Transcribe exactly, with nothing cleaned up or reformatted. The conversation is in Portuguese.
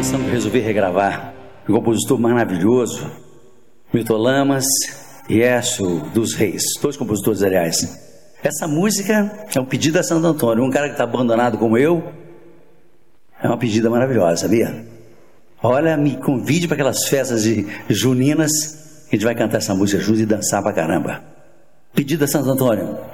canção que eu resolvi regravar, um compositor maravilhoso, Milton Lamas e Écio dos Reis, dois compositores, aliás. Essa música é um pedido a Santo Antônio, um cara que está abandonado como eu, é uma pedida maravilhosa, sabia? Olha, me convide para aquelas festas de juninas, que a gente vai cantar essa música juntos e dançar pra caramba. Pedido a Santo Antônio.